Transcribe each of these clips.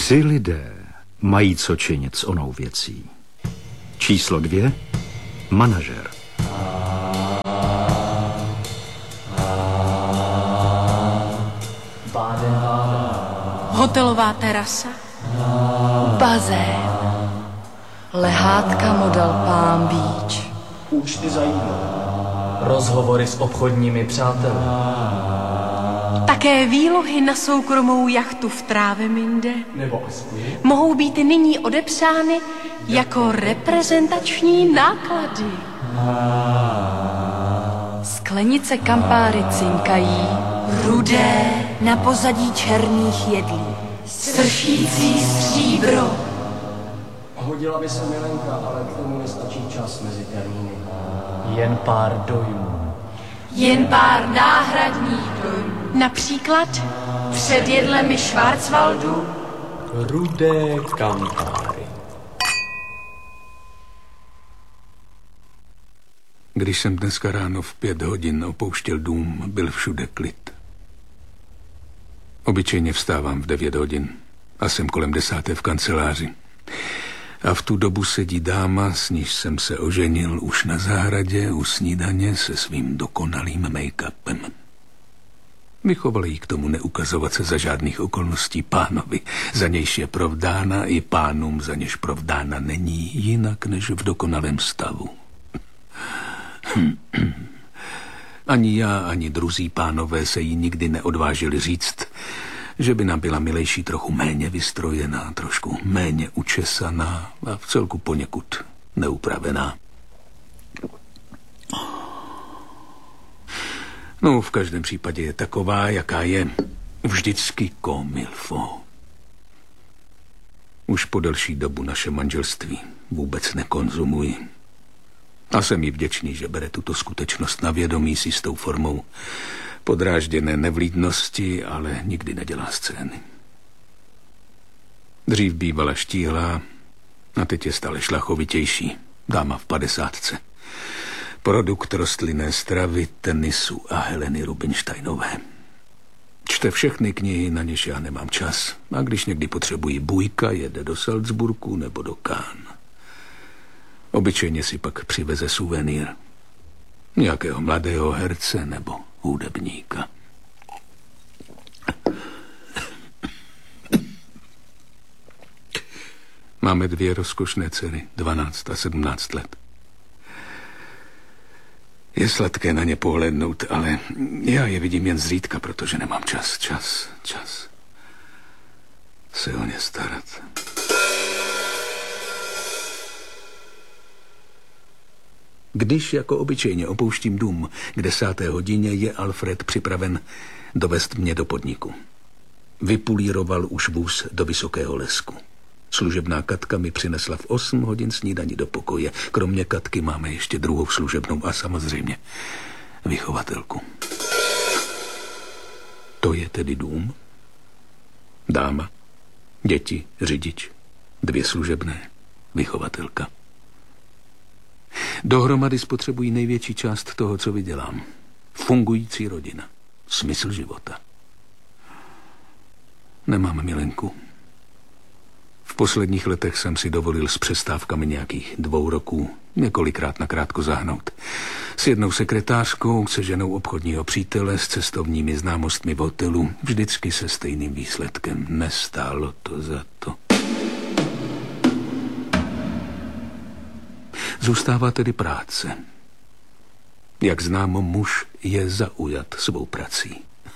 3 lidé mají co činit s onou věcí. Číslo 2. Manažer. Hotelová terasa. Bazén. Lehátka model Palm Beach. Účty za jídlo. Rozhovory s obchodními přáteli. Také výlohy na soukromou jachtu v Travemünde Nebo aspoň mohou být nyní odepsány jako reprezentační náklady. Sklenice Campari cinkají, rudé na pozadí černých jedlí. Sršící stříbro. hodila by se milenka, ale k tomu nestačí čas mezi termíny. Jen pár dojmů. Jen pár náhradních dojmů. Například před jedlemi Schwarzwaldu. Rudé Campari. Když jsem dneska ráno v 5 hodin opouštěl dům, byl všude klid. Obyčejně vstávám v 9 hodin a jsem kolem 10. v kanceláři. A v tu dobu sedí dáma, s níž jsem se oženil už na zahradě u snídaně se svým dokonalým make-upem. Vychovali jí k tomu neukazovat se za žádných okolností pánovi, za nějž je provdána, i pánům, za něž provdána není jinak než v dokonalém stavu. Ani já, ani druzí pánové se jí nikdy neodvážili říct, že by nám byla milejší trochu méně vystrojená, trošku méně učesaná a v celku poněkud neupravená. No, v každém případě je taková, jaká je, vždycky comme il faut. Už po delší dobu naše manželství vůbec nekonzumuji. A jsem jí vděčný, že bere tuto skutečnost na vědomí s jistou formou podrážděné nevlídnosti, ale nikdy nedělá scény. Dřív bývala štíhlá a teď je stále šlachovitější. Dáma v 50. Produkt rostlinné stravy, tenisu a Heleny Rubinsteinové. Čte všechny knihy, na něž já nemám čas. A když někdy potřebují bujka, jede do Salzburgu nebo do Cannes. Obyčejně si pak přiveze suvenýr. Nějakého mladého herce nebo hudebníka. Máme 2 rozkošné dcery, 12 a 17 let. Je sladké na ně pohlédnout, ale já je vidím jen zřídka, protože nemám čas se o ně starat. Když jako obyčejně opouštím dům k 10. hodině, je Alfred připraven dovést mě do podniku. Vypulíroval už vůz do Vysokého Lesku. Služebná Katka mi přinesla v 8 hodin snídani do pokoje. Kromě Katky máme ještě druhou služebnou a samozřejmě vychovatelku. To je tedy dům, dáma, děti, řidič, 2 služebné, vychovatelka. Dohromady spotřebují největší část toho, co vydělám. Fungující rodina. Smysl života. Nemám milenku. V posledních letech jsem si dovolil s přestávkami nějakých 2 roků několikrát nakrátko zahnout. S jednou sekretářkou, se ženou obchodního přítele, s cestovními známostmi v hotelu. Vždycky se stejným výsledkem. Nestálo to za to. Zůstává tedy práce. Jak známo, muž je zaujat svou prací.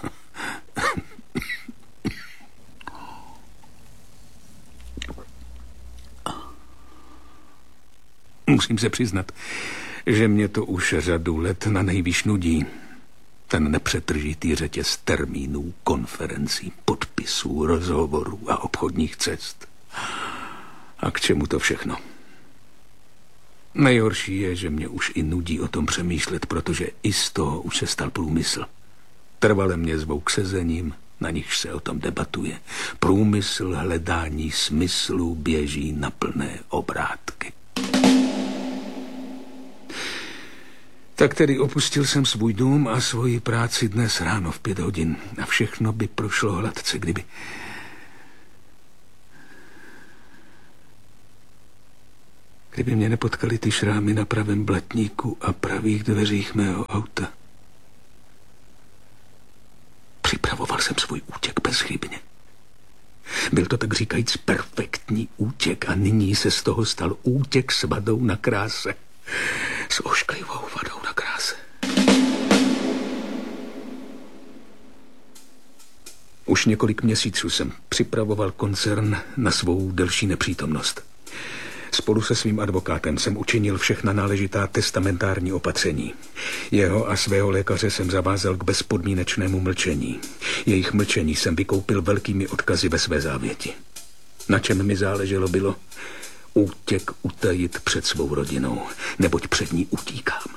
Musím se přiznat, že mě to už řadu let na nejvýš nudí. Ten nepřetržitý řetěz termínů, konferencí, podpisů, rozhovorů a obchodních cest. A k čemu to všechno? Nejhorší je, že mě už i nudí o tom přemýšlet, protože i z toho už se stal průmysl. Trvale mě zvou k sezením, na nichž se o tom debatuje. Průmysl hledání smyslu běží na plné obrátky. Tak tedy opustil jsem svůj dům a svoji práci dnes ráno v 5 hodin. A všechno by prošlo hladce, Kdyby mě nepotkaly ty šrámy na pravém blatníku a pravých dveřích mého auta. Připravoval jsem svůj útěk bezchybně. Byl to tak říkajíc perfektní útěk a nyní se z toho stal útěk s vadou na kráse. S ošklivou vadou na kráse. Už několik měsíců jsem připravoval koncern na svou delší nepřítomnost. Spolu se svým advokátem jsem učinil všechna náležitá testamentární opatření. Jeho a svého lékaře jsem zavázal k bezpodmínečnému mlčení. Jejich mlčení jsem vykoupil velkými odkazy ve své závěti. Na čem mi záleželo bylo útěk utajit před svou rodinou, neboť před ní utíkám.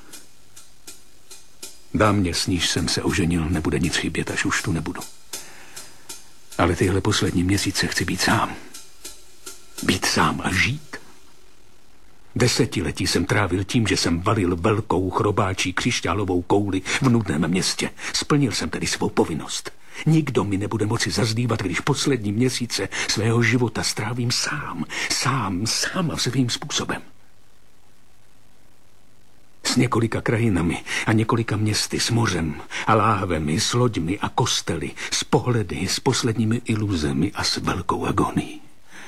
Dámě, s níž jsem se oženil, nebude nic chybět, až už tu nebudu. Ale tyhle poslední měsíce chci být sám. Být sám a žít. Desetiletí jsem trávil tím, že jsem valil velkou chrobáčí křišťálovou kouli v nudném městě. Splnil jsem tedy svou povinnost. Nikdo mi nebude moci zazdívat, když poslední měsíce svého života strávím sám a svým způsobem. S několika krajinami a několika městy, s mořem a láhvemi, s loďmi a kostely, s pohledy, s posledními iluzemi a s velkou agonií.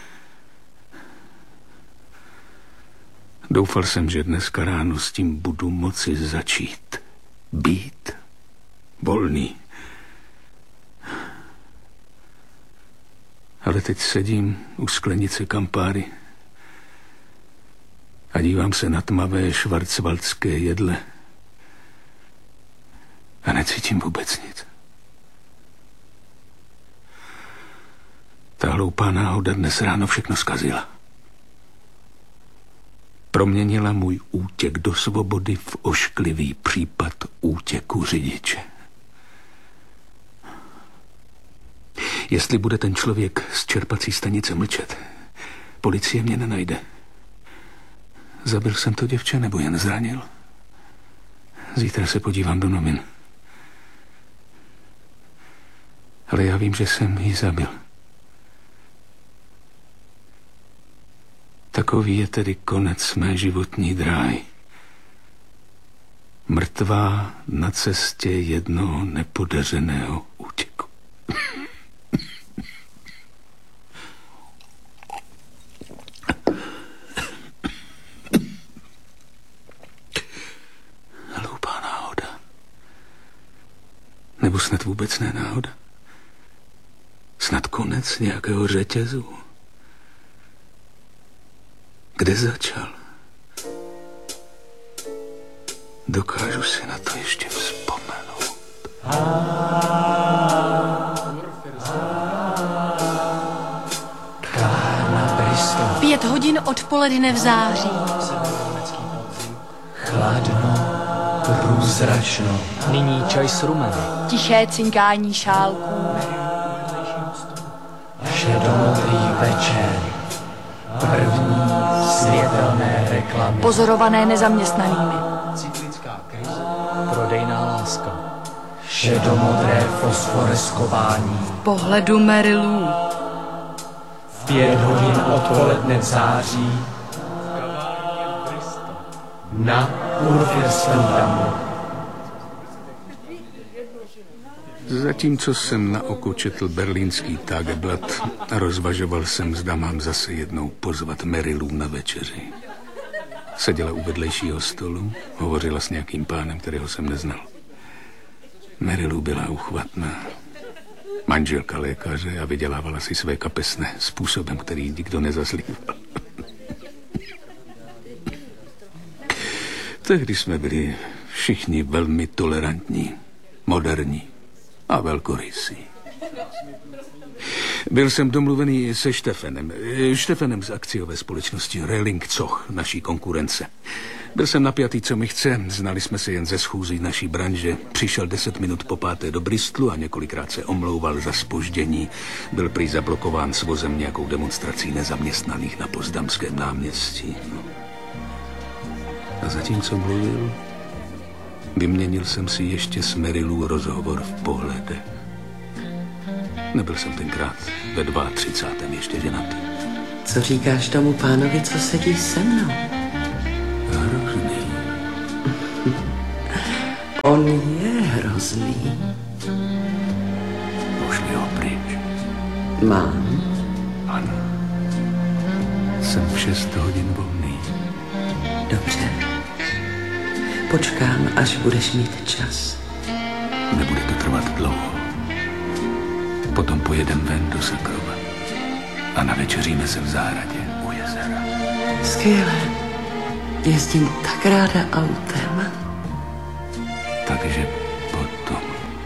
Doufal jsem, že dneska ráno s tím budu moci začít. Být volný. Ale teď sedím u sklenice Campari a dívám se na tmavé švarcvaldské jedle a necítím vůbec nic. Ta hloupá náhoda dnes ráno všechno zkazila. Proměnila můj útěk do svobody v ošklivý případ útěku řidiče. Jestli bude ten člověk z čerpací stanice mlčet, policie mě nenajde. Zabil jsem to děvče nebo jen zranil? Zítra se podívám do novin. Ale já vím, že jsem ji zabil. Takový je tedy konec mé životní dráhy. Mrtvá na cestě jednoho nepodařeného útěku. Hloupá náhoda. Nebo snad vůbec ne náhoda? Snad konec nějakého řetězu? Kde začal? Dokážu si na to ještě vzpomenout. 5 hodin odpoledne v září. Chladno, průzračno. Nyní čaj s rumem. Tiché cinkání šálků. Šedomodrý večer. První světelné reklamy. Pozorované nezaměstnanými. Cyklická krize. Prodejná láska. Šedomodré fosforeskování. Pohledu Marilů. 5 hodin odpoledne v září. Na Kurfürstendamu. Zatímco jsem na oko četl berlínský Tageblatt a rozvažoval jsem, zda mám zase jednou pozvat Marilu na večeři. Seděla u vedlejšího stolu, hovořila s nějakým pánem, kterého jsem neznal. Marilu byla uchvatná. Manželka lékaře a vydělávala si své kapesné způsobem, který nikdo nezazlíval. Tehdy jsme byli všichni velmi tolerantní, moderní a velkorysí. Byl jsem domluvený se Štefenem z akciové společnosti Relling Zoch, naší konkurence. Byl jsem napjatý, co mi chce, znali jsme se jen ze schůzí naší branže. Přišel 10 minut po 5. do Bristolu a několikrát se omlouval za zpoždění. Byl prý zablokován s vozem nějakou demonstrací nezaměstnaných na Potsdamském náměstí. A zatímco mluvil, vyměnil jsem si ještě s Marilou rozhovor v Pohledech. Nebyl jsem tenkrát ve 32. ještě ženatý. Co říkáš tomu pánovi, co sedí se mnou? hrozný. On je hrozný. Pošli ho pryč. Mám. Ano. Jsem v 6 hodin volný. Dobře. Počkám, až budeš mít čas. Nebude to trvat dlouho. Potom pojedem ven do Sakrova. A navečeříme se v zahradě u jezera. Skvěle. Jezdím tak ráda autem. Takže potom.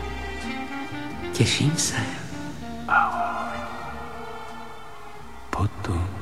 Těším se. Potom.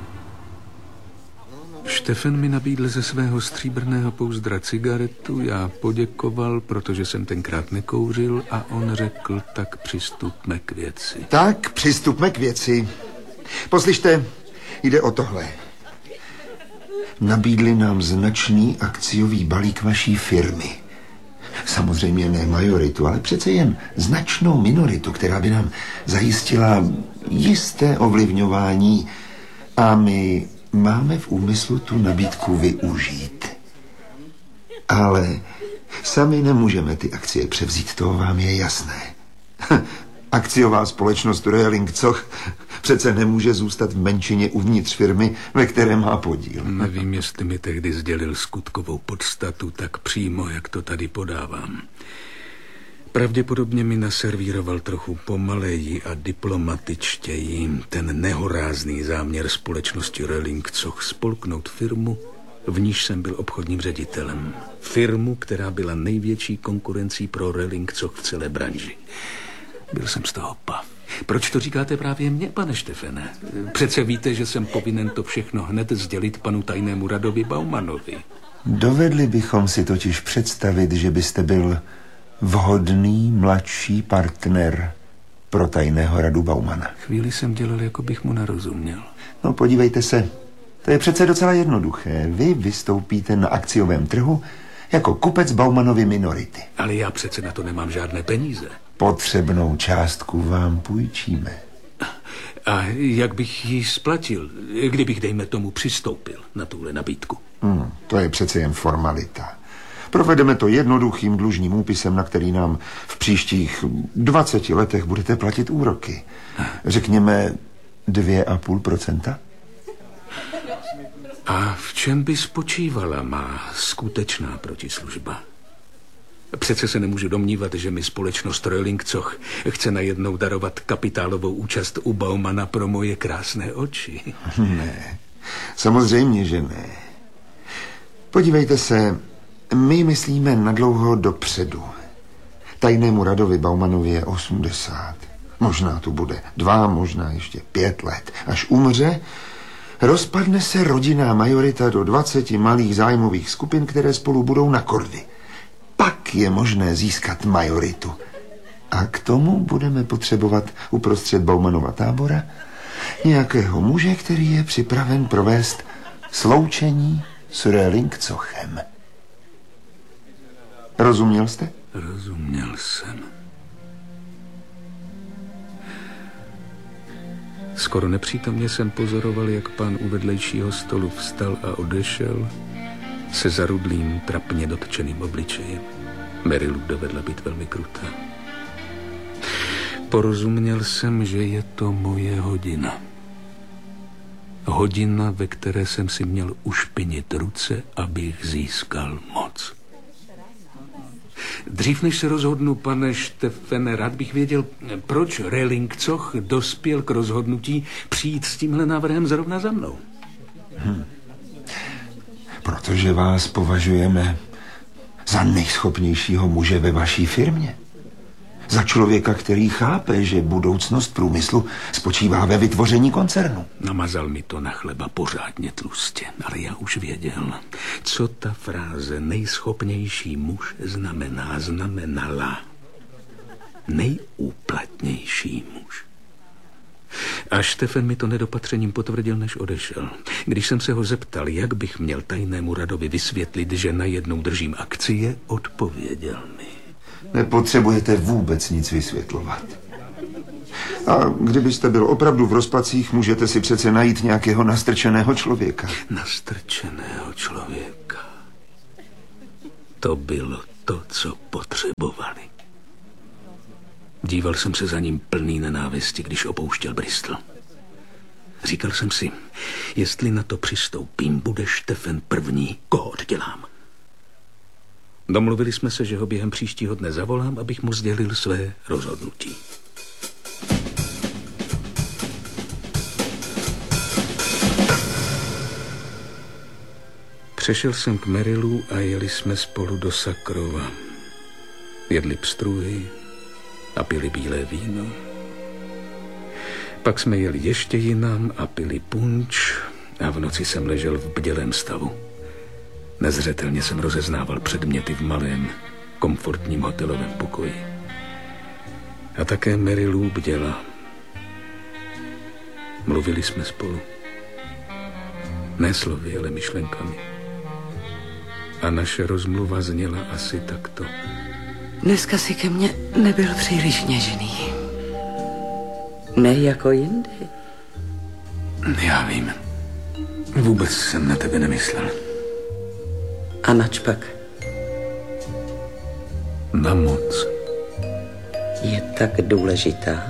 Štefan mi nabídl ze svého stříbrného pouzdra cigaretu, já poděkoval, protože jsem tenkrát nekouřil, a on řekl, tak přistupme k věci. Tak, přistupme k věci. Poslyšte, jde o tohle. Nabídli nám značný akciový balík vaší firmy. Samozřejmě ne majoritu, ale přece jen značnou minoritu, která by nám zajistila jisté ovlivňování, a my máme v úmyslu tu nabídku využít. Ale sami nemůžeme ty akcie převzít, to vám je jasné. Akciová společnost Röhling Zoch přece nemůže zůstat v menšině uvnitř firmy, ve které má podíl. Nevím, jestli mi tehdy sdělil skutkovou podstatu tak přímo, jak to tady podávám. Pravděpodobně mi naservíroval trochu pomaleji a diplomatičtěji ten nehorázný záměr společnosti Röhling Zoch spolknout firmu, v níž jsem byl obchodním ředitelem. Firmu, která byla největší konkurencí pro Röhling Zoch v celé branži. Byl jsem z toho pav. Proč to říkáte právě mně, pane Štefane? Přece víte, že jsem povinen to všechno hned sdělit panu tajnému radovi Baumanovi. Dovedli bychom si totiž představit, že byste byl vhodný mladší partner pro tajného radu Baumana. Chvíli jsem dělal, jako bych mu nerozuměl. No podívejte se, to je přece docela jednoduché. Vy vystoupíte na akciovém trhu jako kupec Baumanovy minority. Ale já přece na to nemám žádné peníze. Potřebnou částku vám půjčíme. A jak bych ji splatil, kdybych, dejme tomu, přistoupil na tuhle nabídku? To je přece jen formalita. Provedeme to jednoduchým dlužním úpisem, na který nám v příštích 20 letech budete platit úroky. Řekněme 2,5%. A v čem by spočívala má skutečná protislužba? Přece se nemůžu domnívat, že mi společnost Röhling Zoch chce najednou darovat kapitálovou účast u Baumana pro moje krásné oči. Ne, samozřejmě, že ne. Podívejte se, my myslíme nadlouho dopředu. Tajnému radovi Baumanovi je 80. Možná tu bude 2, možná ještě 5 let. Až umře, rozpadne se rodinná majorita do 20 malých zájmových skupin, které spolu budou na kordy. Pak je možné získat majoritu. A k tomu budeme potřebovat uprostřed Baumanova tábora nějakého muže, který je připraven provést sloučení s Röhling Zochem. Rozuměl jste? Rozuměl jsem. Skoro nepřítomně jsem pozoroval, jak pán u vedlejšího stolu vstal a odešel se zarudlým, trapně dotčeným obličejem. Mary Lou dovedla být velmi krutá. Porozuměl jsem, že je to moje hodina. Hodina, ve které jsem si měl ušpinit ruce, abych získal moc. Dřív než se rozhodnu, pane Štefane, rád bych věděl, proč Röhling Zoch dospěl k rozhodnutí přijít s tímhle návrhem zrovna za mnou. Protože vás považujeme za nejschopnějšího muže ve vaší firmě. Za člověka, který chápe, že budoucnost průmyslu spočívá ve vytvoření koncernu. Namazal mi to na chleba pořádně tlustě, ale já už věděl, co ta fráze nejschopnější muž znamenala. Nejúplatnější muž. A Štefan mi to nedopatřením potvrdil, než odešel. Když jsem se ho zeptal, jak bych měl tajnému radovi vysvětlit, že najednou držím akcie, odpověděl mi. Nepotřebujete vůbec nic vysvětlovat. A kdybyste byl opravdu v rozpacích, můžete si přece najít nějakého nastrčeného člověka. Nastrčeného člověka. To bylo to, co potřebovali. Díval jsem se za ním plný nenávisti, když opouštěl Bristol. Říkal jsem si, jestli na to přistoupím, bude Štefan první, koho oddělám. Domluvili jsme se, že ho během příštího dne zavolám, abych mu sdělil své rozhodnutí. Přešel jsem k Merilu a jeli jsme spolu do Sakrova. Jedli pstruhy a pili bílé víno. Pak jsme jeli ještě jinam a pili punč a v noci jsem ležel v bdělém stavu. Nezřetelně jsem rozeznával předměty v malém, komfortním hotelovém pokoji. A také Mary Lou bděla. Mluvili jsme spolu. Ne slovy, ale myšlenkami. A naše rozmluva zněla asi takto. Dneska si ke mně nebyl příliš něžný. Ne jako jindy. Já vím. Vůbec jsem na tebe nemyslel. A nač pak? Na moc. Je tak důležitá?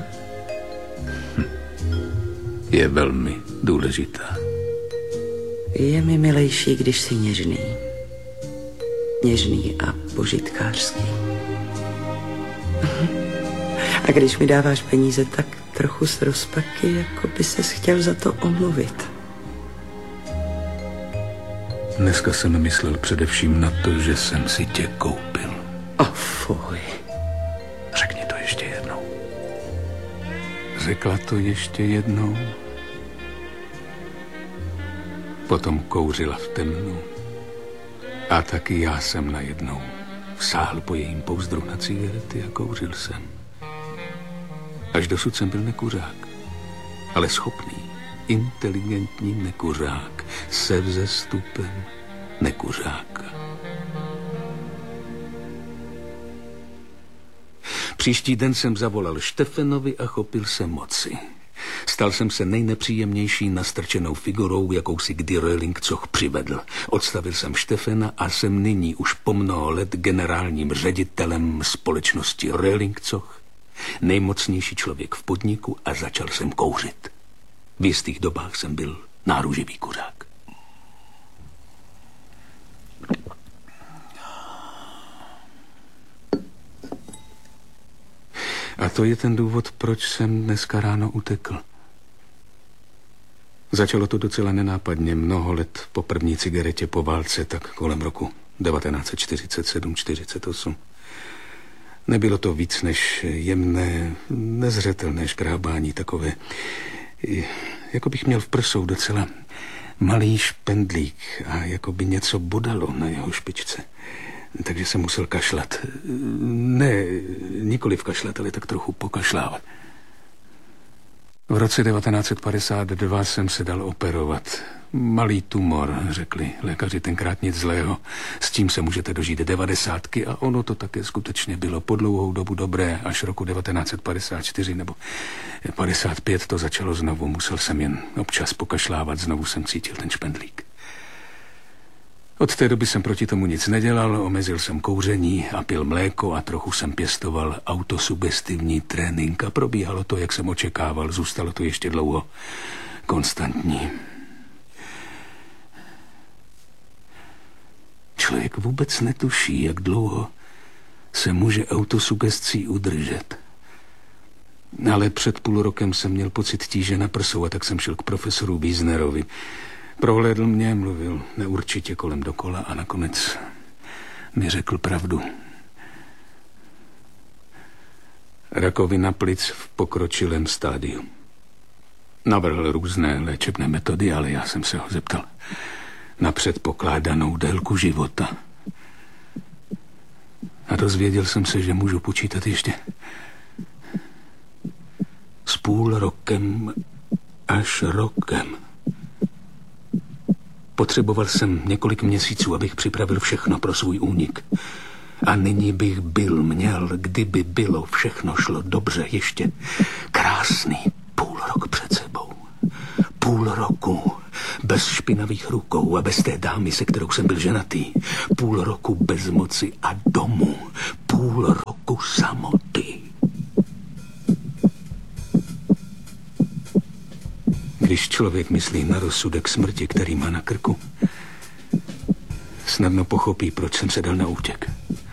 Je velmi důležitá. Je mi milejší, když jsi něžný. Něžný a požitkářský. A když mi dáváš peníze, tak trochu z rozpaky, jako by ses chtěl za to omluvit. Dneska jsem myslel především na to, že jsem si tě koupil. Fuj. Řekni to ještě jednou. Řekla to ještě jednou. Potom kouřila v temnu. A taky já jsem najednou vsáhl po jejím pouzdru na cigarety a kouřil jsem. Až dosud jsem byl nekuřák, ale schopný, inteligentní nekuřák se vzestupem nekuřáka. Příští den jsem zavolal Štefanovi a chopil se moci. Stal jsem se nejnepříjemnější nastrčenou figurou, jakou si kdy Röhlingcoch přivedl. Odstavil jsem Štefana a jsem nyní už po mnoho let generálním ředitelem společnosti Röhlingcoch, nejmocnější člověk v podniku, a začal jsem kouřit. V jistých dobách jsem byl náruživý kuřák. A to je ten důvod, proč jsem dneska ráno utekl. Začalo to docela nenápadně, mnoho let po první cigaretě po válce, tak kolem roku 1947-48. Nebylo to víc než jemné, nezřetelné škrábání, takové, jako bych měl v prsou docela malý špendlík a jako by něco bodalo na jeho špičce. Takže jsem musel kašlat. Ne, nikoliv kašlat, ale tak trochu pokašlávat. V roce 1952 jsem se dal operovat. Malý tumor, řekli lékaři, tenkrát nic zlého. S tím se můžete dožít 90 a ono to také skutečně bylo po dlouhou dobu dobré. Až roku 1954 nebo 55 to začalo znovu. Musel jsem jen občas pokašlávat, znovu jsem cítil ten špendlík. Od té doby jsem proti tomu nic nedělal, omezil jsem kouření a pil mléko a trochu jsem pěstoval autosugestivní trénink a probíhalo to, jak jsem očekával, zůstalo to ještě dlouho konstantní. Člověk vůbec netuší, jak dlouho se může autosugestcí udržet. Ale před půl rokem jsem měl pocit tíže na prsou a tak jsem šel k profesoru Wiesnerovi. Prohlédl mě, mluvil neurčitě kolem dokola a nakonec mi řekl pravdu. Rakovina plic v pokročilém stádiu. Navrhl různé léčebné metody, ale já jsem se ho zeptal na předpokládanou délku života. A dozvěděl jsem se, že můžu počítat ještě s půl rokem až rokem. Potřeboval jsem několik měsíců, abych připravil všechno pro svůj únik. A nyní bych měl, kdyby bylo všechno šlo dobře, ještě krásný půl rok před sebou. Půl roku bez špinavých rukou a bez té dámy, se kterou jsem byl ženatý. Půl roku bez moci a domu. Půl roku samoty. Když člověk myslí na rozsudek smrti, který má na krku, snadno pochopí, proč jsem se dal na útěk.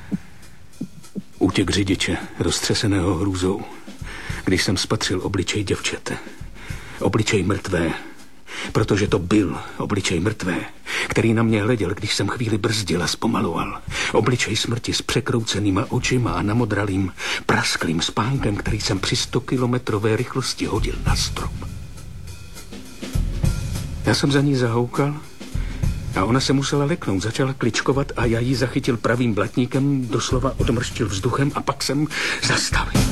Útěk řidiče, roztřeseného hrůzou, když jsem spatřil obličej děvčete. Obličej mrtvé, protože to byl obličej mrtvé, který na mě hleděl, když jsem chvíli brzdil a zpomaloval. Obličej smrti s překroucenýma očima a namodralým, prasklým spánkem, který jsem při 100kilometrové rychlosti hodil na strop. Já jsem za ní zahoukal a ona se musela leknout, začala kličkovat a já ji zachytil pravým blatníkem, doslova odmrštil vzduchem a pak jsem zastavil.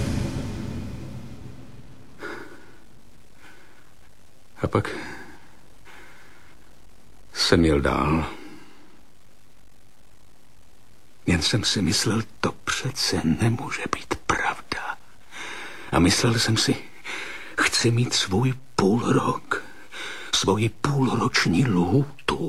A pak jsem jel dál. Jen jsem si myslel, to přece nemůže být pravda. A myslel jsem si, chci mít svůj půlrok, svoji půlroční lhůtu.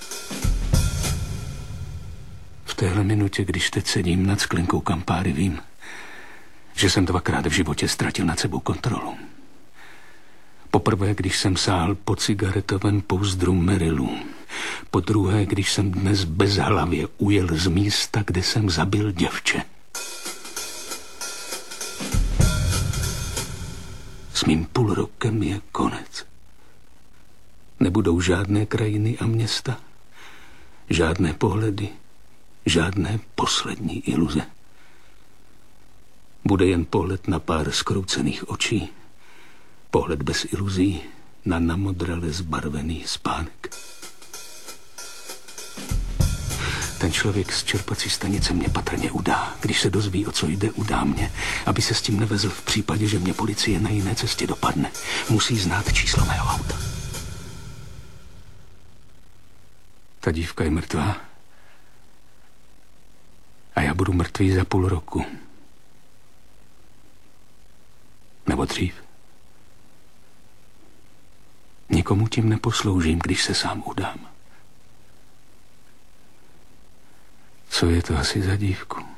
V téhle minutě, když teď sedím nad sklenkou Campari, vím, že jsem 2krát v životě ztratil nad sebou kontrolu. Poprvé, když jsem sáhl po cigaretovém pouzdru Merilu. Po druhé, když jsem dnes bezhlavě ujel z místa, kde jsem zabil děvče. S mým půlrokem je konec. Nebudou žádné krajiny a města, žádné pohledy, žádné poslední iluze. Bude jen pohled na pár skroucených očí, pohled bez iluzí na namodrale zbarvený spánek. Ten člověk z čerpací stanice mě patrně udá. Když se dozví, o co jde, udá mě, aby se s tím nevezl v případě, že mě policie na jiné cestě dopadne. Musí znát číslo mého auta. Ta dívka je mrtvá a já budu mrtvý za půl roku. Nebo dřív. Nikomu tím neposloužím, když se sám udám. Co je to asi za dívku?